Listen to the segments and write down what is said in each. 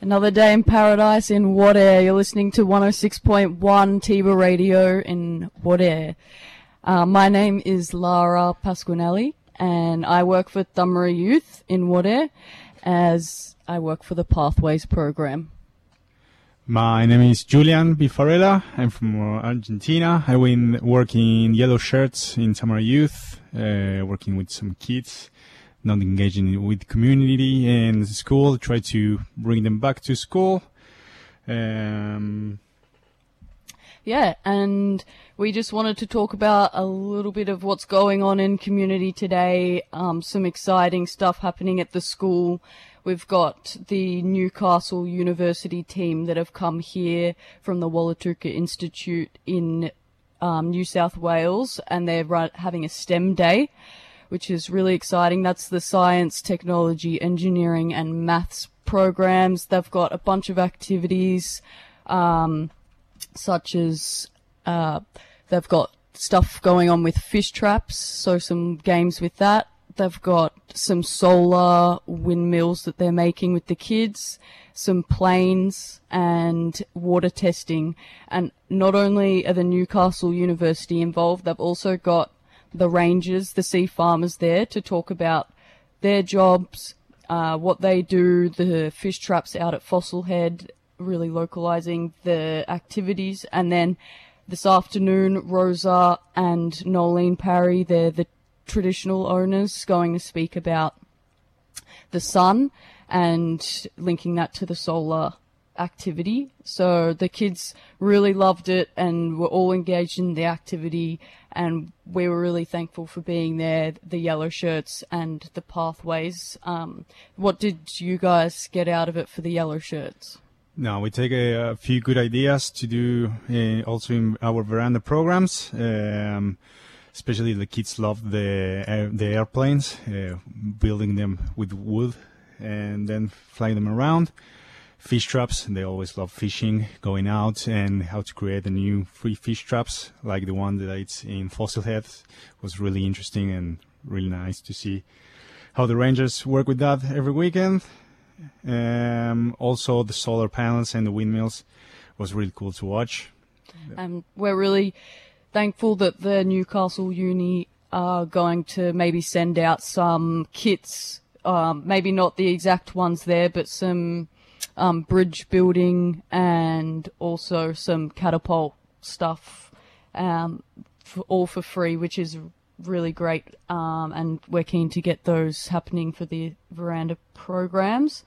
Another day in paradise in Wadair. You're listening to 106.1 Tiba Radio in Wadair. My name is Lara Pasquinelli, and I work for Thamara Youth in Wadair as I work for the Pathways program. My name is Julian Bifarella. I'm from Argentina. I've been working in yellow shirts in Thamara Youth, working with some kids, not engaging with community and school, try to bring them back to school. Yeah, and we just wanted to talk about a little bit of what's going on in community today, some exciting stuff happening at the school. We've got the Newcastle University team that have come here from the Wallatuka Institute in New South Wales, and they're having a STEM day, which is really exciting. That's the science, technology, engineering, and maths programs. They've got a bunch of activities, such as they've got stuff going on with fish traps, so some games with that. They've got some solar windmills that they're making with the kids, some planes, and water testing. And not only are the Newcastle University involved, they've also got the rangers, the sea farmers there to talk about their jobs, what they do, the fish traps out at Fossil Head, really localising the activities. And then this afternoon, Rosa and Nolene Parry, they're the traditional owners, going to speak about the sun and linking that to the solar activity. So the kids really loved it and were all engaged in the activity, and we were really thankful for being there, the yellow shirts and the Pathways. What did you guys get out of it for the yellow shirts? No, we take a few good ideas to do also in our veranda programs. Especially the kids love the airplanes, building them with wood and then flying them around. Fish traps, they always love fishing, going out, and how to create a new free fish traps like the one that it's in Fossil Head was really interesting and really nice to see how the rangers work with that every weekend. Also the solar panels and the windmills was really cool to watch. We're really thankful that the Newcastle Uni are going to maybe send out some kits, maybe not the exact ones there, but some bridge building and also some catapult stuff, all for free, which is really great. And we're keen to get those happening for the veranda programs.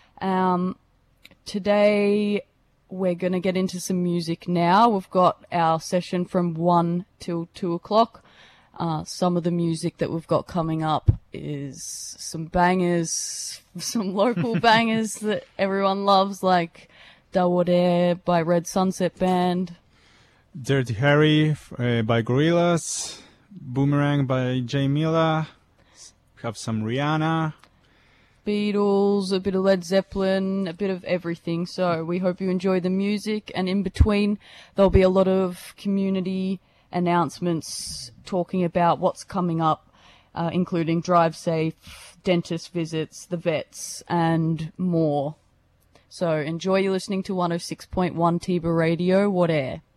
Today we're going to get into some music now. We've got our session from 1 till 2 o'clock. Some of the music that we've got coming up is some bangers, some local bangers that everyone loves, like Dawodair by Red Sunset Band, Dirty Harry by Gorillaz, Boomerang by Jay Miller. We have some Rihanna, Beatles, a bit of Led Zeppelin, a bit of everything. So we hope you enjoy the music, and in between there'll be a lot of community announcements talking about what's coming up, including Drive Safe, dentist visits, the vets, and more. So enjoy. You're listening to 106.1 Tiba Radio, Wadair.